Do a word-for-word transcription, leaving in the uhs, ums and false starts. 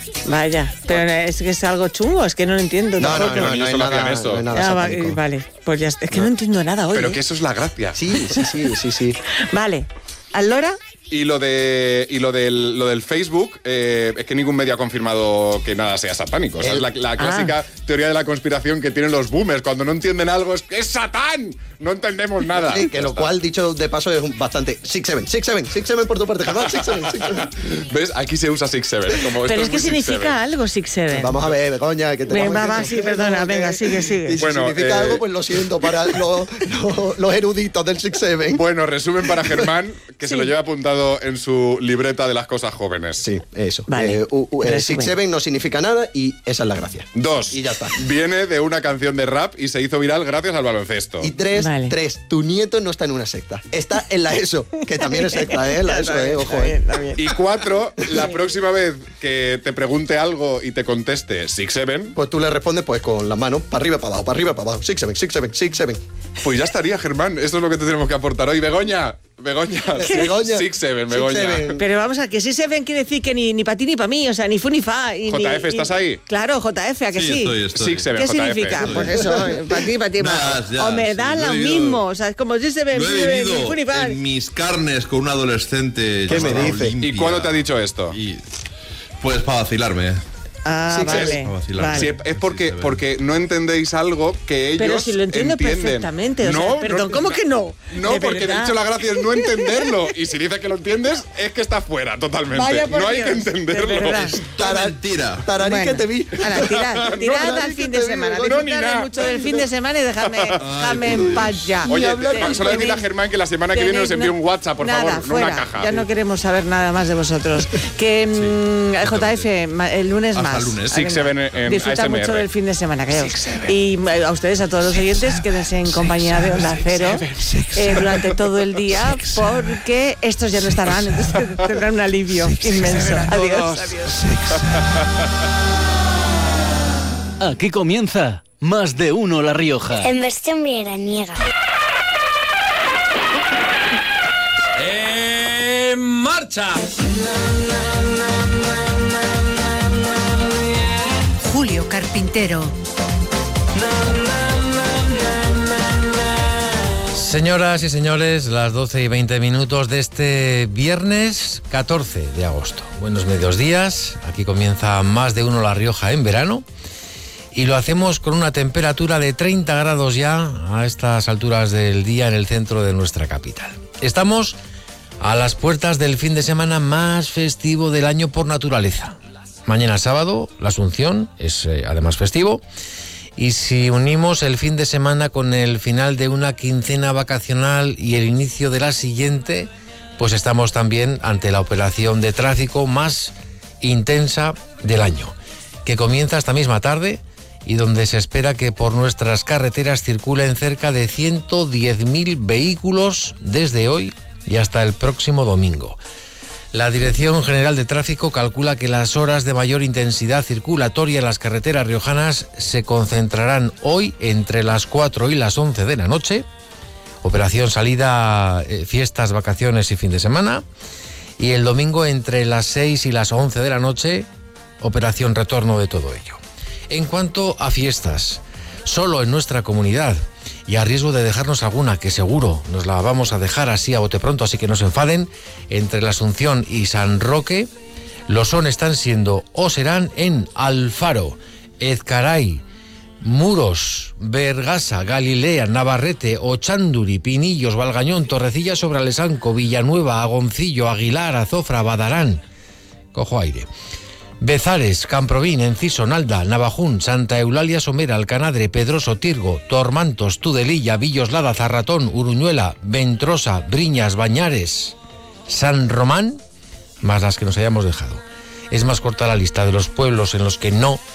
Vaya, pero es que es algo chungo, es que no lo entiendo. No, no, tampoco. no, no, hay nada, no hay nada Ah, va- satánico. vale, pues ya está. Es que no, no entiendo nada hoy. Pero ¿eh? que eso es la gracia. Sí, sí, sí, sí, sí. Vale, ¿Allora? Y lo de y lo del, lo del Facebook, eh, es que ningún medio ha confirmado que nada sea satánico. O sea, es la, la clásica Ah. teoría de la conspiración que tienen los boomers. Cuando no entienden algo, es que es Satán. No entendemos nada. Sí, que Ya lo está. cual, dicho de paso, es un- bastante... Six Seven, Six Seven, Six Seven por tu parte, Germán, Six Seven, Six Seven. ¿Ves? Aquí se usa Six Seven. Como esto Pero es que muy Six significa Seven. algo, Six Seven. Vamos a ver, Begoña, que te Venga, vamos a va, decir- sí, perdona, venga, sigue, sigue. Y si Bueno, significa eh, algo, pues lo siento para los, los, los eruditos del Six Seven. Bueno, resumen para Germán, que Sí. se lo lleva apuntado en su libreta de las cosas jóvenes. Sí, eso. Vale. Eh, u- u- eh, Resumen. Six Seven no significa nada y esa es la gracia. Dos. Y ya está. Viene de una canción de rap y se hizo viral gracias al baloncesto. Y tres, Vale. tres, tu nieto no está en una secta. Está en la ESO, que también es secta, ¿eh? La ESO, ¿eh? Ojo, Está bien, ¿eh? está bien. Y cuatro, la próxima vez que te pregunte algo y te conteste Six Seven, Pues tú le respondes pues con las manos para arriba, para abajo, para arriba, para abajo. Six Seven, Six Seven, Six Seven. pues ya estaría, Germán. Eso es lo que te tenemos que aportar hoy. Begoña, Begoña. Begoña. Six Seven, Six Begoña. Seven. Pero vamos a que si se ven quiere decir que ni, ni para ti ni para mí, o sea, ni fu ni fa. Y, J F, ni- ¿estás y- ahí? Claro, J F, ¿a que sí? Sí, estoy, estoy. Six Seven, ¿Qué J F. significa? Pues eso, para ti, para ti. Nah, ya, o me sí, dan lo he lo vivido. mismo, o sea, es como si se ven Lo he ni vivido fu ni fa. en mis carnes con un adolescente. ¿Qué me llamado dice? Olimpia. ¿Y cuándo te ha dicho esto? Y, pues para vacilarme. Ah, Six vale. Seven. Para vacilar. vale. Sí, es porque, porque no entendéis algo que ellos Pero si lo entiendo entienden. perfectamente, o sea, perdón, ¿cómo que no? No, De porque de verdad. hecho la gracia es no entenderlo. Y si dices que lo entiendes, es que está fuera totalmente. Vaya por no hay Dios, que de entenderlo. verdad. Todo mentira. Tararí Bueno, que te vi. ala, tirad, tirad No, al Tararí fin que de te vi, semana. Begoña. No, ni Disfrutad nada. mucho del fin de semana y dejadme, dejadme en paz ya. Oye, hablar de- con solo decirle a Tenéis- Germán que la semana que viene nos tenéis envíe un WhatsApp, por nada, favor, no fuera. una caja. Ya no queremos saber nada más de vosotros. Que mm, J F, ma- el lunes Hasta más. el lunes. Ah, Six venga. Seven en Disfruta A S M R. mucho del fin de semana, que Y eh, a ustedes, a todos los oyentes, quédense en compañía de Onda Cero eh, durante todo el día, porque estos ya no estarán, entonces tendrán un alivio inmenso. Adiós. Adiós. Aquí comienza Más de Uno La Rioja. En versión veraniega. ¡En marcha! Julio Carpintero. Señoras y señores, las doce y veinte minutos de este viernes catorce de agosto. Buenos medios días, aquí comienza Más de Uno La Rioja en verano y lo hacemos con una temperatura de treinta grados ya a estas alturas del día en el centro de nuestra capital. Estamos a las puertas del fin de semana más festivo del año por naturaleza. Mañana sábado, la Asunción, es eh, además festivo. Y si unimos el fin de semana con el final de una quincena vacacional y el inicio de la siguiente, pues estamos también ante la operación de tráfico más intensa del año, que comienza esta misma tarde y donde se espera que por nuestras carreteras circulen cerca de ciento diez mil vehículos desde hoy y hasta el próximo domingo. La Dirección General de Tráfico calcula que las horas de mayor intensidad circulatoria en las carreteras riojanas se concentrarán hoy entre las cuatro y las once de la noche, operación salida, eh, fiestas, vacaciones y fin de semana, y el domingo entre las seis y las once de la noche, operación retorno de todo ello. En cuanto a fiestas, solo en nuestra comunidad, y a riesgo de dejarnos alguna, que seguro nos la vamos a dejar así a bote pronto, así que no se enfaden, entre la Asunción y San Roque, los son están siendo o serán en Alfaro, Ezcaray, Muros, Vergasa, Galilea, Navarrete, Ochánduri, Pinillos, Valgañón, Torrecilla sobre Alesanco, Villanueva, Agoncillo, Aguilar, Azofra, Badarán. Cojo aire. Bezares, Camprovín, Enciso, Nalda, Navajún, Santa Eulalia, Somera, Alcanadre, Pedroso, Tirgo, Tormantos, Tudelilla, Villoslada, Zarratón, Uruñuela, Ventrosa, Briñas, Bañares, San Román, más las que nos hayamos dejado. Es más corta la lista de los pueblos en los que no